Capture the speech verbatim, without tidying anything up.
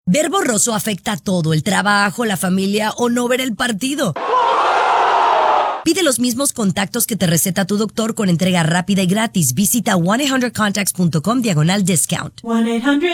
Ver borroso afecta a todo, el trabajo, la familia o no ver el partido. Pide los mismos contactos que te receta tu doctor con entrega rápida y gratis. Visita one eight hundred contacts punto com diagonal discount. one eight hundred